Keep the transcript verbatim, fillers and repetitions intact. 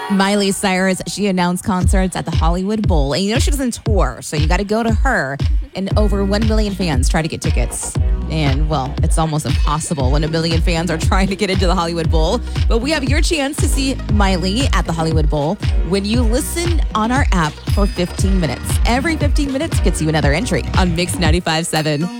Miley Cyrus, she announced concerts at the Hollywood Bowl. And you know she doesn't tour, so you got to go to her. And over one million fans try to get tickets. And, well, it's almost impossible when a million fans are trying to get into the Hollywood Bowl. But we have your chance to see Miley at the Hollywood Bowl when you listen on our app for fifteen minutes. Every fifteen minutes gets you another entry on Mix ninety-five point seven.